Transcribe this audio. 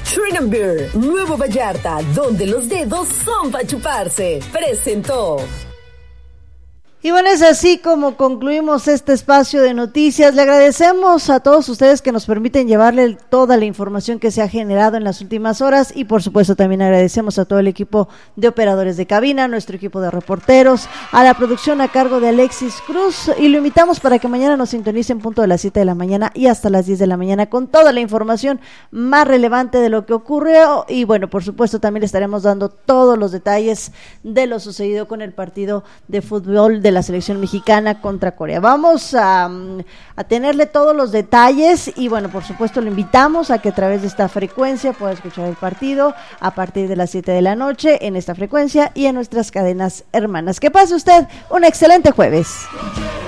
Trin Beer, Nuevo Vallarta, donde los dedos son para chuparse. Presentó. Y bueno, es así como concluimos este espacio de noticias. Le agradecemos a todos ustedes que nos permiten llevarle toda la información que se ha generado en las últimas horas y por supuesto también agradecemos a todo el equipo de operadores de cabina, nuestro equipo de reporteros, a la producción a cargo de Alexis Cruz y lo invitamos para que mañana nos sintonicen punto de las 7 de la mañana y hasta las 10 de la mañana con toda la información más relevante de lo que ocurrió y bueno, por supuesto también le estaremos dando todos los detalles de lo sucedido con el partido de fútbol de la selección mexicana contra Corea. Vamos a tenerle todos los detalles y bueno, por supuesto lo invitamos a que a través de esta frecuencia pueda escuchar el partido a partir de las 7 de la noche en esta frecuencia y en nuestras cadenas hermanas. Que pase usted un excelente jueves.